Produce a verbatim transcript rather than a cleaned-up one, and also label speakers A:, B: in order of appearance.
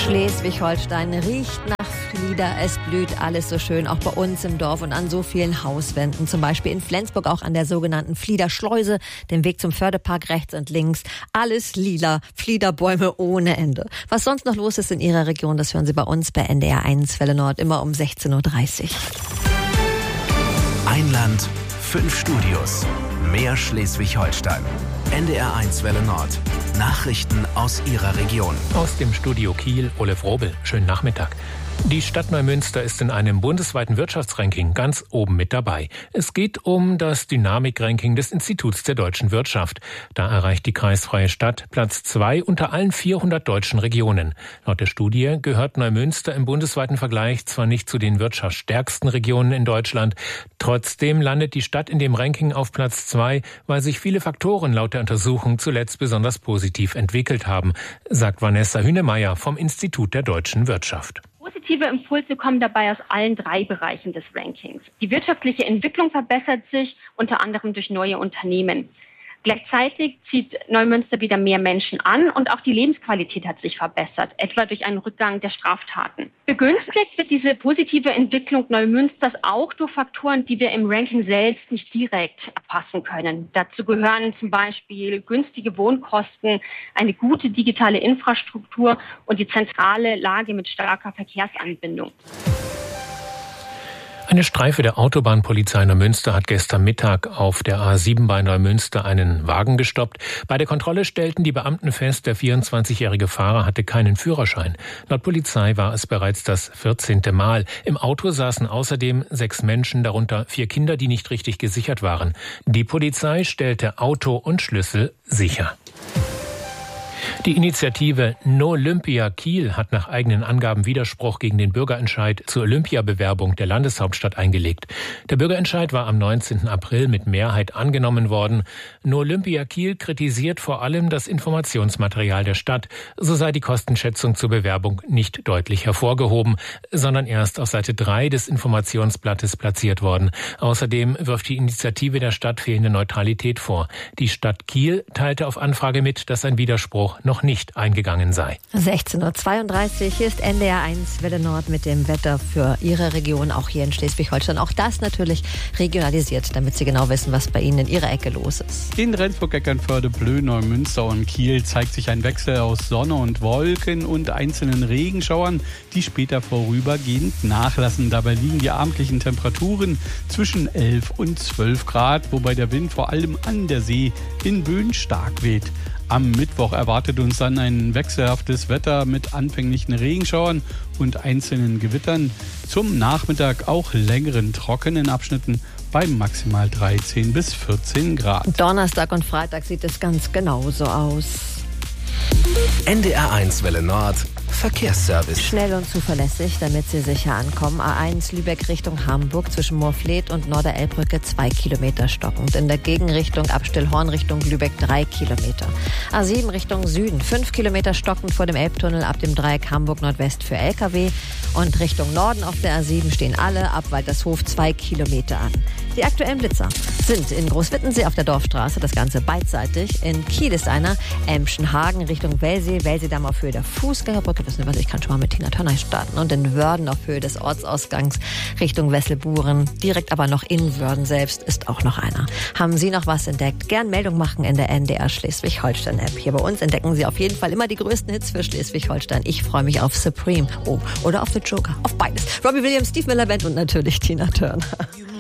A: Schleswig-Holstein riecht nach Flieder, es blüht alles so schön, auch bei uns im Dorf und an so vielen Hauswänden. Zum Beispiel in Flensburg auch an der sogenannten Fliederschleuse, dem Weg zum Förderpark rechts und links. Alles lila, Fliederbäume ohne Ende. Was sonst noch los ist in Ihrer Region, das hören Sie bei uns bei N D R eins Welle Nord, immer um sechzehn Uhr dreißig.
B: Ein Land, fünf Studios, mehr Schleswig-Holstein. N D R eins Welle Nord. Nachrichten aus Ihrer Region.
C: Aus dem Studio Kiel, Olaf Robel. Schönen Nachmittag. Die Stadt Neumünster ist in einem bundesweiten Wirtschaftsranking ganz oben mit dabei. Es geht um das Dynamik-Ranking des Instituts der deutschen Wirtschaft. Da erreicht die kreisfreie Stadt Platz zwei unter allen vierhundert deutschen Regionen. Laut der Studie gehört Neumünster im bundesweiten Vergleich zwar nicht zu den wirtschaftsstärksten Regionen in Deutschland, trotzdem landet die Stadt in dem Ranking auf Platz zwei, weil sich viele Faktoren laut der Untersuchung zuletzt besonders positiv entwickelt haben, sagt Vanessa Hünemeyer vom Institut der deutschen Wirtschaft.
D: Positive Impulse kommen dabei aus allen drei Bereichen des Rankings. Die wirtschaftliche Entwicklung verbessert sich, unter anderem durch neue Unternehmen. Gleichzeitig zieht Neumünster wieder mehr Menschen an und auch die Lebensqualität hat sich verbessert, etwa durch einen Rückgang der Straftaten. Begünstigt wird diese positive Entwicklung Neumünsters auch durch Faktoren, die wir im Ranking selbst nicht direkt erfassen können. Dazu gehören zum Beispiel günstige Wohnkosten, eine gute digitale Infrastruktur und die zentrale Lage mit starker Verkehrsanbindung.
C: Eine Streife der Autobahnpolizei Neumünster hat gestern Mittag auf der A sieben bei Neumünster einen Wagen gestoppt. Bei der Kontrolle stellten die Beamten fest, der vierundzwanzigjährige Fahrer hatte keinen Führerschein. Laut Polizei war es bereits das vierzehnte Mal. Im Auto saßen außerdem sechs Menschen, darunter vier Kinder, die nicht richtig gesichert waren. Die Polizei stellte Auto und Schlüssel sicher. Die Initiative No Olympia Kiel hat nach eigenen Angaben Widerspruch gegen den Bürgerentscheid zur Olympiabewerbung der Landeshauptstadt eingelegt. Der Bürgerentscheid war am neunzehnten April mit Mehrheit angenommen worden. No Olympia Kiel kritisiert vor allem das Informationsmaterial der Stadt. So sei die Kostenschätzung zur Bewerbung nicht deutlich hervorgehoben, sondern erst auf Seite drei des Informationsblattes platziert worden. Außerdem wirft die Initiative der Stadt fehlende Neutralität vor. Die Stadt Kiel teilte auf Anfrage mit, dass ein Widerspruch noch nicht eingegangen sei.
A: sechzehn Uhr zweiunddreißig, hier ist N D R eins Welle Nord mit dem Wetter für Ihre Region, auch hier in Schleswig-Holstein. Auch das natürlich regionalisiert, damit Sie genau wissen, was bei Ihnen in Ihrer Ecke los ist.
E: In Rendsburg, Eckernförde, Plön, Neumünster und Kiel zeigt sich ein Wechsel aus Sonne und Wolken und einzelnen Regenschauern, die später vorübergehend nachlassen. Dabei liegen die abendlichen Temperaturen zwischen elf und zwölf Grad, wobei der Wind vor allem an der See in Böen stark weht. Am Mittwoch erwartet uns dann ein wechselhaftes Wetter mit anfänglichen Regenschauern und einzelnen Gewittern. Zum Nachmittag auch längeren trockenen Abschnitten bei maximal dreizehn bis vierzehn Grad.
A: Donnerstag und Freitag sieht es ganz genauso aus.
B: N D R eins Welle Nord. Verkehrsservice.
A: Schnell und zuverlässig, damit Sie sicher ankommen. A eins Lübeck Richtung Hamburg zwischen Moorfleet und Norderelbbrücke zwei Kilometer stockend. In der Gegenrichtung ab Stillhorn Richtung Lübeck drei Kilometer. A sieben Richtung Süden fünf Kilometer stockend vor dem Elbtunnel ab dem Dreieck Hamburg Nordwest für L K W. Und Richtung Norden auf der A sieben stehen alle ab Waltershof zwei Kilometer an. Die aktuellen Blitzer sind in Großwittensee auf der Dorfstraße, das Ganze beidseitig. In Kiel ist einer, Emschenhagen Richtung Wellsee, Wellseedamm auf Höhe der Fußgängerbrücke. Wissen Sie was, ich kann schon mal mit Tina Turner starten. Und in Wörden auf Höhe des Ortsausgangs Richtung Wesselburen. Direkt aber noch in Wörden selbst ist auch noch einer. Haben Sie noch was entdeckt? Gern Meldung machen in der N D R Schleswig-Holstein-App. Hier bei uns entdecken Sie auf jeden Fall immer die größten Hits für Schleswig-Holstein. Ich freue mich auf Supreme. Oh, oder auf The Joker. Auf beides. Robbie Williams, Steve Miller Band und natürlich Tina Turner.